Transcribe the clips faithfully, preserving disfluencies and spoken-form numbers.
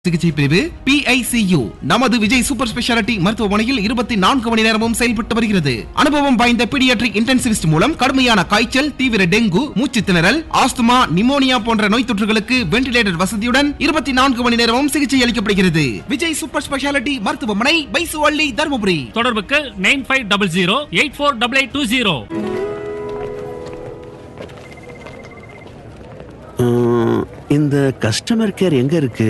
சிகிச்சை பிரிவு பி ஐ C U நமது விஜய் சூப்பர் ஸ்பெஷாலிட்டி மருத்துவமனையில் இருபத்தி நான்கு மணி நேரமும் செயல்பட்டு வருகிறது. அனுபவம் வாய்ந்த பீடியாட்ரிக் இன்டென்சிவிஸ்ட் மூலம் கடுமையான காய்ச்சல், தீவிர டெங்கு, மூச்சு திணறல், ஆஸ்துமா, நிமோனியா போன்ற நோய் தொற்றுகளுக்கு வென்டிலேட்டர் வசதியுடன் இருபத்தி நான்கு மணி நேரமும் சிகிச்சை அளிக்கப்படுகிறது. விஜய் சூப்பர் ஸ்பெஷாலிட்டி மருத்துவமனை, பைசுவள்ளி, தருமபுரி. தொடர்புக்கு nine five double zero eight four double eight two zero. இந்த கஸ்டமர் கேர் எங்க இருக்கு?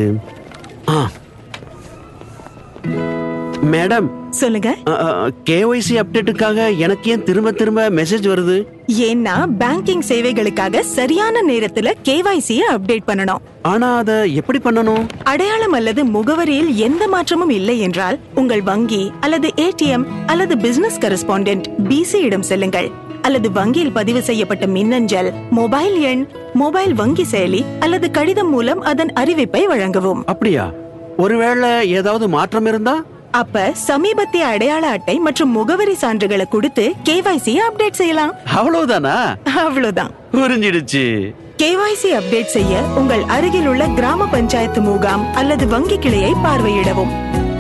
மேடம் சொல்லுங்க. கேஒய்சி அப்டேட்டுக்காக எனக்கு ஏன் திரும்ப திரும்ப மெசேஜ் வருது? ஏன்னா பேங்கிங் சேவைகளுக்காக சரியான நேரத்துல கேஒய்சி அப்டேட் பண்ணணும். ஆனா அத எப்படி பண்ணணும்? அடையாளம் அல்லது முகவரியில் எந்த மாற்றமும் இல்லை என்றால் உங்கள் வங்கி அல்லது ஏடிஎம் அல்லது பிசினஸ் கரஸ்பாண்டென்ட் பிசி இடம் செல்லுங்கள். அல்லது வங்கியில் பதிவு செய்யப்பட்ட மின்னஞ்சல், மொபைல் எண், மொபைல் வங்கி செயலி அல்லது கடிதம் மூலம் அதன் அறிவிப்பை வழங்கவும். அப்படியா? ஒருவேளை ஏதாவது மாற்றம் இருந்தா? அப்ப சமீபத்திய அடையாள அட்டை மற்றும் முகவரி சான்றுகளை கொடுத்து கேஒய்சி அப்டேட் செய்யலாம். அவ்வளவுதானா? அவ்வளவுதான். புரிஞ்சிடுச்சு. கேஒய்சி அப்டேட் செய்ய உங்கள் அருகில் உள்ள கிராம பஞ்சாயத்து முகாம் அல்லது வங்கி கிளையை பார்வையிடவும்.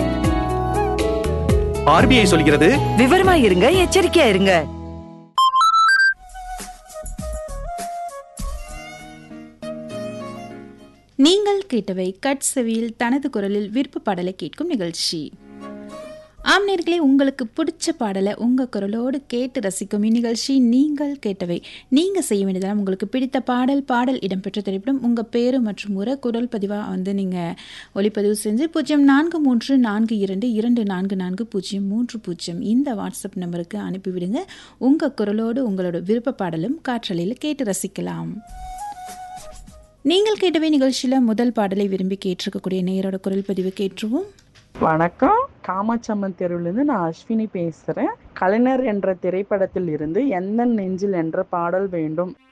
ஆர்பிஐ சொல்கிறது, விவரமா இருங்க, எச்சரிக்கையா இருங்க. நீங்கள் கேட்டவை கட் செவியில் தனது குரலில் விருப்ப பாடலை கேட்கும் நிகழ்ச்சி. ஆம் நேயர்களே, உங்களுக்கு பிடிச்ச பாடலை உங்கள் குரலோடு கேட்டு ரசிக்கும் இந்நிகழ்ச்சி நீங்கள் கேட்டவை. நீங்கள் செய்ய வேண்டியதால் உங்களுக்கு பிடித்த பாடல் பாடல் இடம்பெற்ற திரைப்படம் உங்கள் பேரு மற்றும் ஒரு குரல் பதிவாக வந்து நீங்கள் ஒளிப்பதிவு செஞ்சு பூஜ்ஜியம் நான்கு மூன்று நான்கு இரண்டு இரண்டு நான்கு நான்கு பூஜ்ஜியம் மூன்று பூஜ்ஜியம் இந்த வாட்ஸ்அப் நம்பருக்கு அனுப்பிவிடுங்க. உங்கள் குரலோடு உங்களோட விருப்ப பாடலும் காற்றலையில் கேட்டு ரசிக்கலாம். நீங்கள் கேட்டவை நிகழ்ச்சியில் முதல் பாடலை விரும்பி கேட்டிருக்கக்கூடிய நேயரோட குரல் பதிவு கேட்டுருவோம். வணக்கம், காமாட்சம்மன் தெருவிலிருந்து நான் அஸ்வினி பேசுகிறேன். கலைஞர் என்ற திரைப்படத்தில் இருந்து எந்த நெஞ்சில் என்ற பாடல் வேண்டும்.